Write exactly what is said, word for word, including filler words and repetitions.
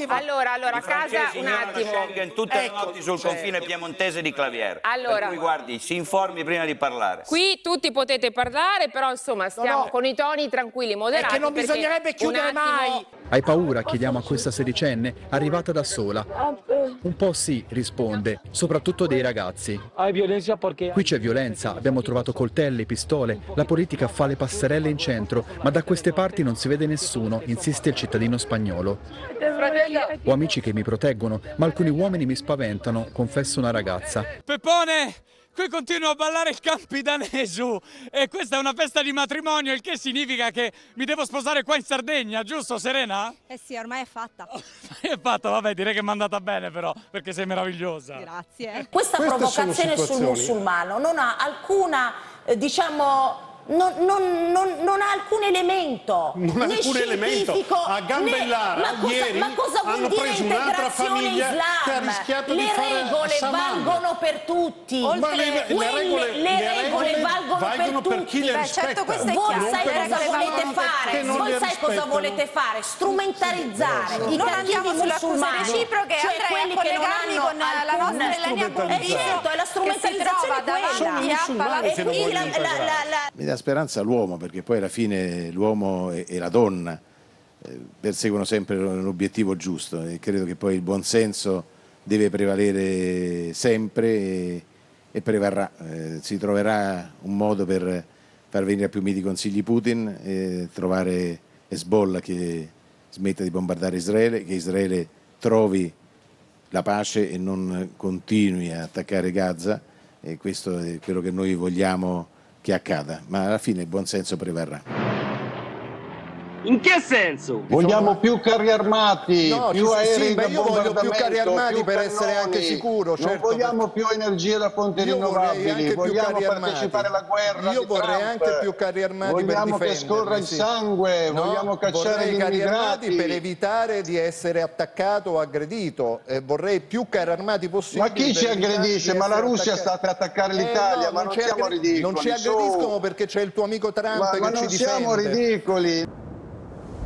attimo. Allora, allora, a casa un attimo. Schengen tutte le Ecco, notti sul certo. confine piemontese di Claviere. Allora. Per cui guardi, si informi prima di parlare. Qui tutti potete parlare, però insomma stiamo No, no. con i toni tranquilli, È moderati. che non perché bisognerebbe chiudere un attimo- mai. Hai paura? Chiediamo a questa sedicenne, arrivata da sola. Un po' sì, risponde, soprattutto dei ragazzi. Qui c'è violenza, abbiamo trovato coltelli, pistole, la politica fa le passerelle in centro, ma da queste parti non si vede nessuno, insiste il cittadino spagnolo. Ho amici che mi proteggono, ma alcuni uomini mi spaventano, confessa una ragazza. Peppone, qui continuo a ballare il campidanesu e questa è una festa di matrimonio, il che significa che mi devo sposare qua in Sardegna, giusto Serena? Eh sì, ormai è fatta. È fatto, vabbè, direi che mi è andata bene però, perché sei meravigliosa. Grazie. Questa Queste provocazione sono sul situazioni. musulmano non ha alcuna, eh, diciamo, non, non- non- non ha alcun elemento. Non ha né alcun elemento. scientifico, A Gambellara, né- ma cosa, ieri, ma cosa vuol hanno dire preso un'altra integrazione famiglia Islam? che ha rischiato le di fare regole Saman. valgono per tutti. Ma le- le Quelle- regole- le le regole regole valgono, valgono per per tutti. chi le Beh, rispetta. certo, questo è Voi chiaro. sai Le cosa regole volete valgono per fare? che non Voi le sai cosa rispettano. volete fare? Strumentalizzare i Non andiamo cattivi sulle accuse musulmani, reciproche, cioè andrei a quelli che non collegarmi hanno con la alcun- nostra Elenia Eh Bonviso, certo, è la che si strumentalizzazione trova è quella. davanti a musulmani E che non qui la, vogliono la- la- la- Mi dà speranza l'uomo, perché poi alla fine l'uomo e, e la donna eh, perseguono sempre l'obiettivo giusto e credo che poi il buonsenso deve prevalere sempre e, e prevarrà. Eh, si troverà un modo per far venire a più miti consigli Putin e trovare Hezbollah che smetta di bombardare Israele, che Israele trovi la pace e non continui a attaccare Gaza, e questo è quello che noi vogliamo che accada, ma alla fine il buonsenso prevarrà. In che senso? Vogliamo più carri armati, No, più ci- aerei sì, da beh, io voglio più bombardamento, carri armati più per essere anche cannoni. sicuro, certo, Non vogliamo più energie da fonti Io vorrei rinnovabili, anche più vogliamo carri armati. partecipare alla guerra Io di vorrei Trump. anche più carri armati per Vogliamo che difendermi, scorra il sì. sangue, No, vogliamo cacciare vorrei gli carri armati immigrati. per evitare di essere attaccato o aggredito. Eh, vorrei più carri armati possibili. Ma chi per ci evitare aggredisce? di Ma la essere Russia attaccati. sta per attaccare Eh, l'Italia, no, ma non ci siamo aggre- ridicoli. Non ci su. aggrediscono perché c'è il tuo amico Trump Ma, che ma ci non difende. siamo ridicoli.